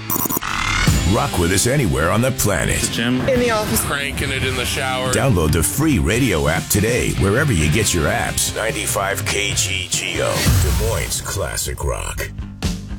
Rock with us anywhere on the planet. Jim? In the office. Cranking it in the shower. Download the free radio app today, wherever you get your apps. 95 KGGO, Des Moines Classic Rock.